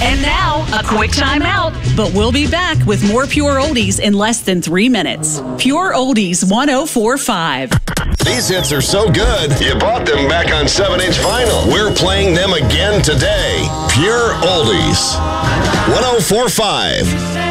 And now, a quick time out. But we'll be back with more Pure Oldies in less than 3 minutes. Pure Oldies 104.5. These hits are so good, you bought them back on 7-inch vinyl. We're playing them again today. Pure Oldies 104.5.